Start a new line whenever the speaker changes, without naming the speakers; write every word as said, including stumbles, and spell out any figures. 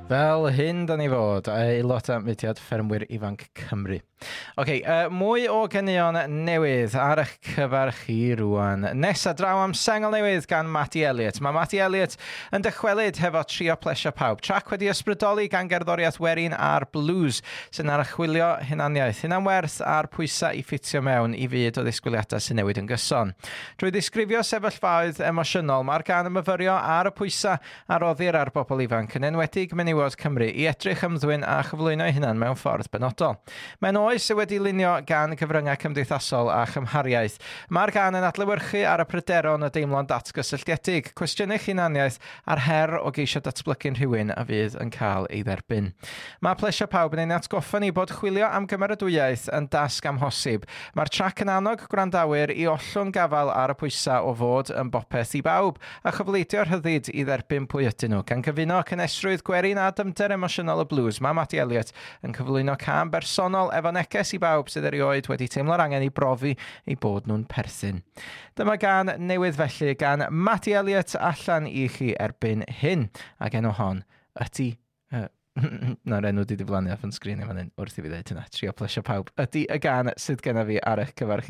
Fel hyn da ni fod, aelod am mudiad ffermwyr ifanc Cymru. OK, uh, mwy o ganeuon newydd ar eich cyfar chi rwan. Nesa draw am sengl newydd gan Matty Elliott. Mae Matty Elliott yn dychwelyd hefo trio plesio pawb. Trac wedi ysbrydoli gan gerddoriaeth werin ar blues sy'n archwilio hunaniaeth. Hynna'n werth a'r pwysau i ffitio mewn i fyd o ddisgwyliadau sy'n newid yn gyson. Drwy ddisgrifio sefyllfaoedd emosiynol, mae'r gan ymyfyrio ar y pwysau a roddir ar bobl ifanc yn enwedig menywod Cymru i edrych ymddwyn a chyflwyno eu hunan mewn ffordd benodol. Mae'n oes sydd wedi lunio gan gyfryngau cymdeithasol a chymhariaeth. Mae'r gan yn adlewyrchu ar y pryderon y deimlo'n datgysylltiedig, cwestiynau hunaniaeth a'r her o geisio datblygu'n rhywun a fydd yn cael ei dderbyn. Mae plesio pawb yn ein atgoffa ni bod chwilio am gymeradwyaeth yn dasg amhosib. Mae'r trac yn annog gwrandawyr i ollwng gafal ar y pwysau o fod yn bopeth i bawb a chyfleidio'r rhyddid i dderbyn pwy ydyn nhw. Gan gyfuno cynesrwydd gwerin a dymter emosiynol y blues, mae Matty Elliott yn cyflwyno cam bersonol efo neges i bawb sydd erioed wedi teimlo'r angen i brofi eu bod nhw'n perthyn. Dyma gan newydd felly gan Matty Elliott allan i chi erbyn hyn. Ac enw hon ydy... Uh, Na'r enw di diflannu off yn sgrin efo hyn wrth i fi ddeud hynna. Trio plesio pawb. Ydy y gan sydd genna fi ar eich cyfar chi.